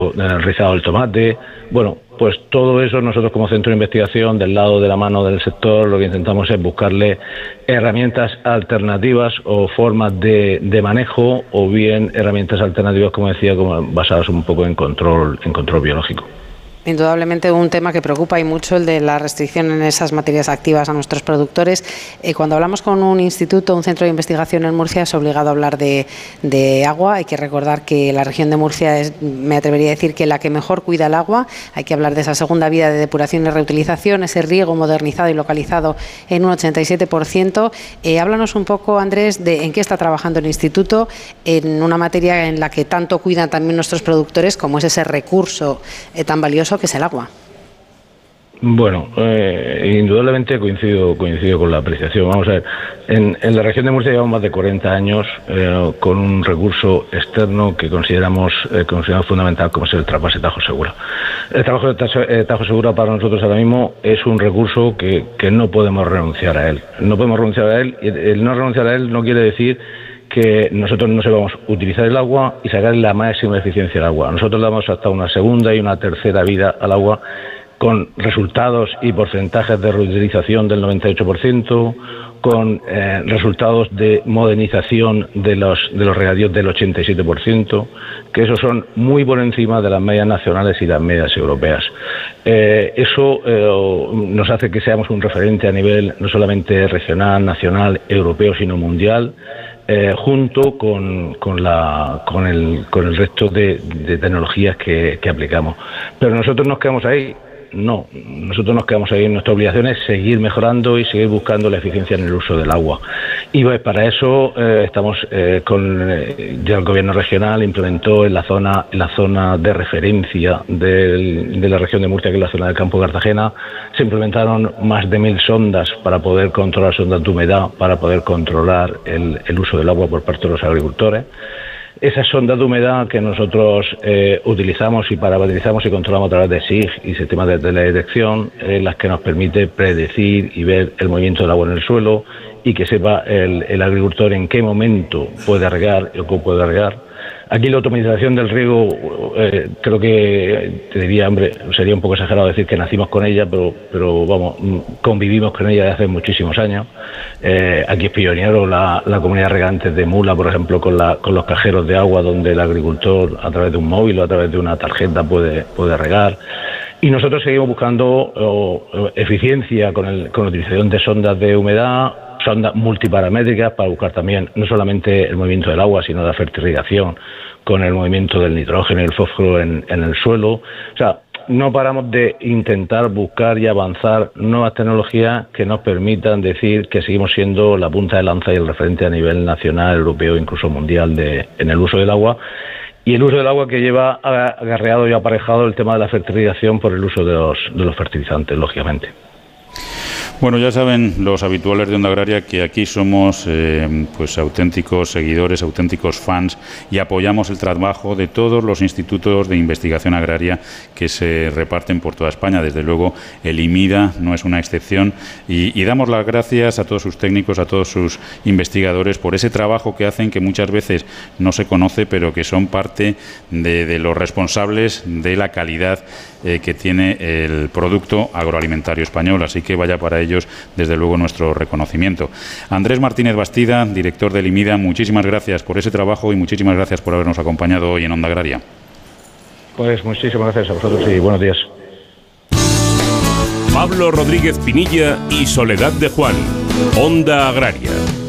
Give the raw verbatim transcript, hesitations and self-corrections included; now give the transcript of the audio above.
el rizado del tomate. Bueno, pues todo eso nosotros como centro de investigación, del lado de la mano del sector, lo que intentamos es buscarle herramientas alternativas o formas de, de manejo, o bien herramientas alternativas, como decía, como basadas un poco en control, en control biológico. Indudablemente un tema que preocupa y mucho, el de la restricción en esas materias activas a nuestros productores. Eh, cuando hablamos con un instituto, un centro de investigación en Murcia, es obligado a hablar de, de agua. Hay que recordar que la región de Murcia es, me atrevería a decir, que la que mejor cuida el agua. Hay que hablar de esa segunda vida de depuración y reutilización, ese riego modernizado y localizado en un ochenta y siete por ciento. Eh, háblanos un poco, Andrés, de en qué está trabajando el instituto en una materia en la que tanto cuidan también nuestros productores, como es ese recurso eh, tan valioso que es el agua. Bueno, eh, indudablemente coincido coincido con la apreciación. Vamos a ver, en, en la región de Murcia llevamos más de cuarenta años eh, con un recurso externo que consideramos eh, consideramos fundamental, como es el trasvase Tajo Segura. El trabajo de Tajo Segura para nosotros ahora mismo es un recurso que, que no podemos renunciar a él. No podemos renunciar a él, y el no renunciar a él no quiere decir que nosotros no sepamos utilizar el agua y sacar la máxima eficiencia del agua. Nosotros damos hasta una segunda y una tercera vida al agua, con resultados y porcentajes de reutilización del noventa y ocho por ciento, con eh, resultados de modernización de los de los regadíos del ochenta y siete por ciento, que esos son muy por encima de las medias nacionales y las medias europeas. Eh, eso eh, nos hace que seamos un referente a nivel no solamente regional, nacional, europeo, sino mundial. Eh, junto con, con, la, con, el, con el resto de, de tecnologías que, que aplicamos. Pero nosotros nos quedamos ahí. No, nosotros nos quedamos ahí. Nuestra obligación es seguir mejorando y seguir buscando la eficiencia en el uso del agua. Y pues para eso eh, estamos eh, con eh, ya el gobierno regional implementó en la zona en la zona de referencia del, de la región de Murcia, que es la zona del campo de Cartagena, se implementaron más de mil sondas para poder controlar sondas de humedad, para poder controlar el, el uso del agua por parte de los agricultores. Esas sondas de humedad que nosotros eh, utilizamos y parametrizamos y controlamos a través de S I G y sistemas de teledetección, es las que nos permite predecir y ver el movimiento del agua en el suelo y que sepa el, el agricultor en qué momento puede regar o cómo puede regar. Aquí la automatización del riego, eh, creo que te diría, hombre, sería un poco exagerado decir que nacimos con ella, pero, pero vamos, convivimos con ella desde hace muchísimos años. Eh, aquí es pionero la, la comunidad de regantes de Mula, por ejemplo, con, la, con los cajeros de agua, donde el agricultor a través de un móvil o a través de una tarjeta puede, puede regar. Y nosotros seguimos buscando oh, eficiencia con, el, con la utilización de sondas de humedad, sondas multiparamétricas para buscar también no solamente el movimiento del agua, sino la fertirrigación con el movimiento del nitrógeno y el fósforo en, en el suelo. O sea, no paramos de intentar buscar y avanzar nuevas tecnologías que nos permitan decir que seguimos siendo la punta de lanza y el referente a nivel nacional, europeo, incluso mundial de, en el uso del agua. Y el uso del agua que lleva agarreado y aparejado el tema de la fertilización por el uso de los, de los fertilizantes, lógicamente. Bueno, ya saben los habituales de Onda Agraria que aquí somos eh, pues auténticos seguidores, auténticos fans, y apoyamos el trabajo de todos los institutos de investigación agraria que se reparten por toda España. Desde luego el IMIDA no es una excepción, y, y damos las gracias a todos sus técnicos, a todos sus investigadores por ese trabajo que hacen, que muchas veces no se conoce, pero que son parte de, de los responsables de la calidad eh, que tiene el producto agroalimentario español. Así que vaya para ellos desde luego nuestro reconocimiento. Andrés Martínez Bastida, director del IMIDA, muchísimas gracias por ese trabajo y muchísimas gracias por habernos acompañado hoy en Onda Agraria. Pues muchísimas gracias a vosotros y buenos días. Pablo Rodríguez Pinilla y Soledad de Juan, Onda Agraria.